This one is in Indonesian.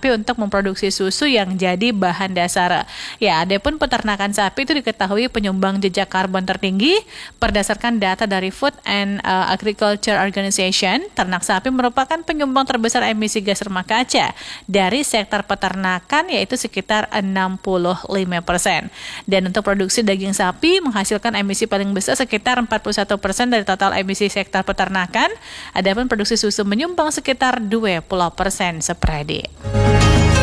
sapi untuk memproduksi susu yang jadi bahan dasar. Ya, adapun peternakan sapi itu diketahui penyumbang jejak karbon tertinggi berdasarkan data dari Food and Agriculture Organization. Ternak sapi merupakan penyumbang terbesar emisi gas rumah kaca dari sektor peternakan, yaitu sekitar 65%. Dan untuk produksi daging sapi menghasilkan emisi paling besar sekitar 41% dari total emisi sektor peternakan. Adapun produksi susu menyumbang sekitar 20%, Sepredi.